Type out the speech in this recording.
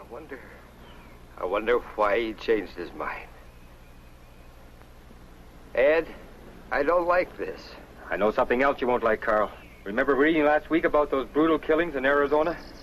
I wonder why he changed his mind. Ed, I don't like this. I know something else you won't like, Carl. Remember reading last week about those brutal killings in Arizona?